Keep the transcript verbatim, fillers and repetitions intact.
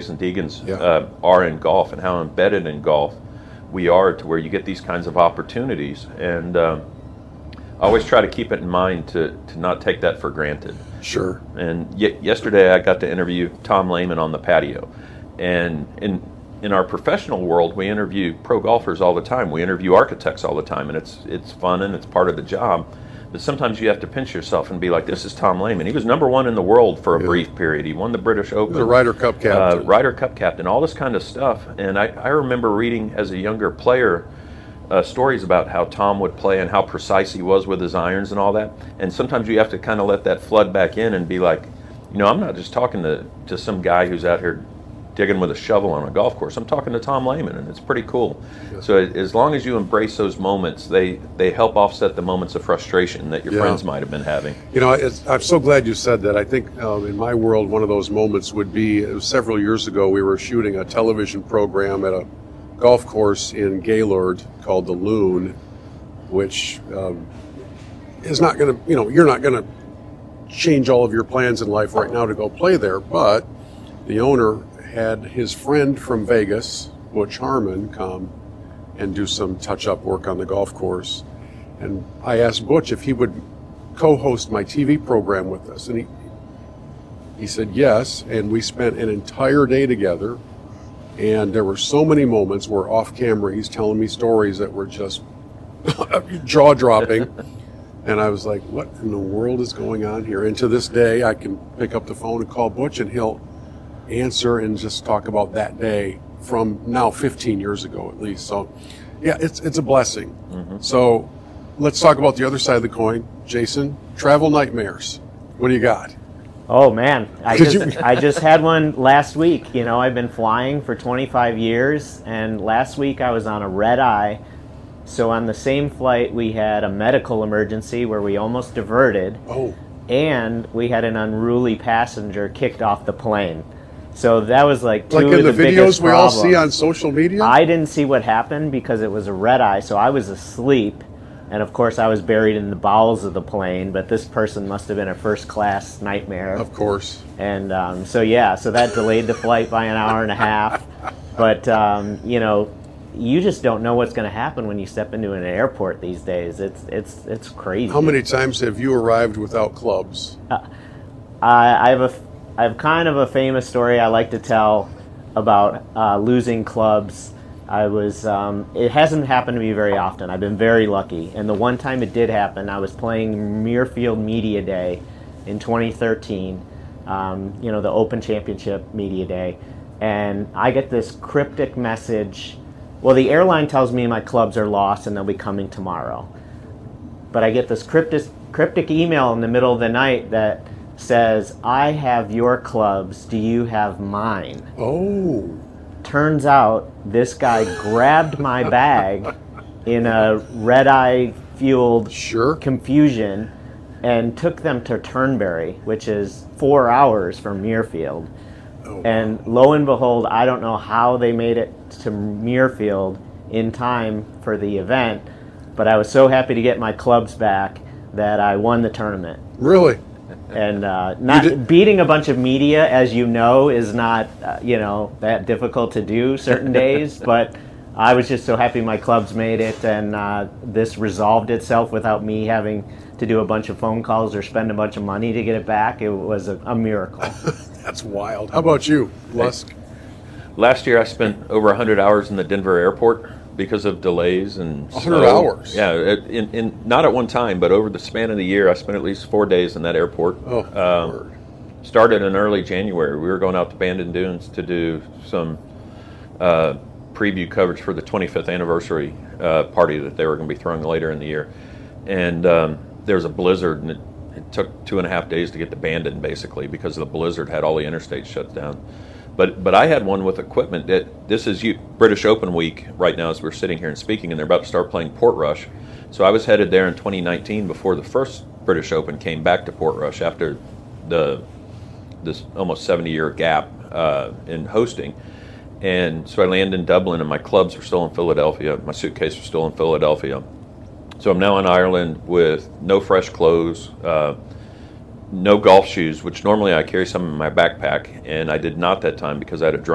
Higgs and Deegan's Yeah. uh, are in golf, and how embedded in golf we are, to where you get these kinds of opportunities. And um, I always try to keep it in mind to, to not take that for granted. Sure. And y- yesterday I got to interview Tom Lehman on the patio. And in in our professional world, we interview pro golfers all the time. We interview architects all the time, and it's it's fun and it's part of the job. But sometimes you have to pinch yourself and be like, this is Tom Lehman. He was number one in the world for a Yeah. brief period. He won the British Open. The Ryder Cup captain. Uh, Ryder Cup captain, all this kind of stuff. And I, I remember reading as a younger player uh, stories about how Tom would play and how precise he was with his irons and all that. And sometimes you have to kind of let that flood back in and be like, you know, I'm not just talking to, to some guy who's out here digging with a shovel on a golf course. I'm talking to Tom Lehman, and it's pretty cool. Yeah. So as long as you embrace those moments, they, they help offset the moments of frustration that your Yeah. friends might have been having. You know, it's, I'm so glad you said that. I think um, in my world, one of those moments would be, it was several years ago, we were shooting a television program at a golf course in Gaylord called the Loon, which um, is not going to, you know, you're not going to change all of your plans in life right now to go play there, but the owner had his friend from Vegas, Butch Harmon, come and do some touch-up work on the golf course. And I asked Butch if he would co-host my T V program with us, and he he said yes, and we spent an entire day together, and there were so many moments where off camera he's telling me stories that were just jaw-dropping, and I was like, what in the world is going on here? And to this day, I can pick up the phone and call Butch, and he'll answer and just talk about that day from now fifteen years ago at least. So yeah, it's it's a blessing. Mm-hmm. So let's talk about the other side of the coin. Jason, travel nightmares. What do you got? Oh man, I Could just you- I just had one last week. You know, I've been flying for twenty-five years, and last week I was on a red eye. So on the same flight, we had a medical emergency where we almost diverted, Oh, and we had an unruly passenger kicked off the plane. So that was like two like of in the, the biggest videos we all problems. see on social media? I didn't see what happened because it was a red eye, so I was asleep. And of course, I was buried in the bowels of the plane, but this person must have been a first class nightmare. Of course. And um, so, yeah, so that delayed the flight by an hour and a half. But, um, you know, you just don't know what's going to happen when you step into an airport these days. It's it's it's crazy. How many times have you arrived without clubs? I, I have a I have kind of a famous story I like to tell about uh, losing clubs. I was, um, it hasn't happened to me very often. I've been very lucky. And the one time it did happen, I was playing Muirfield Media Day in twenty thirteen, um, you know, the Open Championship Media Day. And I get this cryptic message. Well, the airline tells me my clubs are lost and they'll be coming tomorrow. But I get this cryptic, cryptic email in the middle of the night that says, I have your clubs, do you have mine? Oh. Turns out this guy grabbed my bag in a red-eye fueled Sure. confusion and took them to Turnberry, which is four hours from Muirfield. Oh. And lo and behold, I don't know how they made it to Muirfield in time for the event, but I was so happy to get my clubs back that I won the tournament. Really? And uh, not did- beating a bunch of media, as you know, is not uh, you know that difficult to do certain days. But I was just so happy my clubs made it, and uh, this resolved itself without me having to do a bunch of phone calls or spend a bunch of money to get it back. It was a, a miracle. That's wild. How about you, Lusk? Last year I spent over one hundred hours in the Denver airport because of delays and one hundred snow. hours? Yeah, it- in, in not at one time, but over the span of the year, I spent at least four days in that airport. Oh, Um, Lord. started in early January. We were going out to Bandon Dunes to do some uh, preview coverage for the twenty-fifth anniversary uh, party that they were going to be throwing later in the year. And um, there was a blizzard, and it, it took two and a half days to get to Bandon, basically, because the blizzard had all the interstates shut down. But but I had one with equipment that this is you, British Open week right now as we're sitting here and speaking, and they're about to start playing Portrush. So I was headed there in twenty nineteen before the first British Open came back to Portrush after the this almost seventy year gap uh, in hosting. And so I landed in Dublin, and my clubs were still in Philadelphia. My suitcase was still in Philadelphia. So I'm now in Ireland with no fresh clothes, uh, no golf shoes, which normally I carry some in my backpack, and I did not that time because I had a